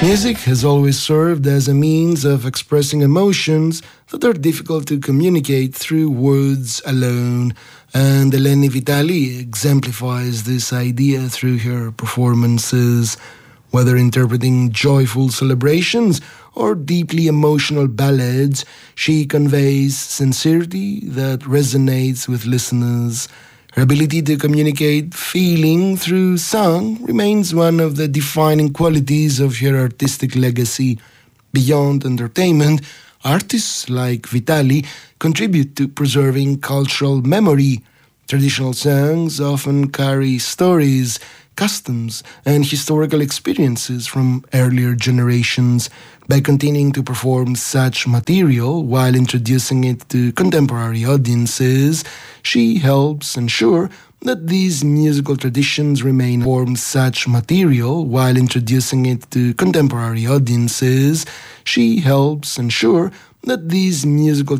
Music has always served as a means of expressing emotions that are difficult to communicate through words alone, and Eleni Vitali exemplifies this idea through her performances. Whether interpreting joyful celebrations or deeply emotional ballads, she conveys sincerity that resonates with listeners. Her ability to communicate feeling through song remains one of the defining qualities of her artistic legacy. Beyond entertainment, artists like Vitali contribute to preserving cultural memory. Traditional songs often carry stories, customs, and historical experiences from earlier generations. By continuing to perform such material while introducing it to contemporary audiences, she helps ensure that these musical traditions remain form such material while introducing it to contemporary audiences. She helps ensure that these musical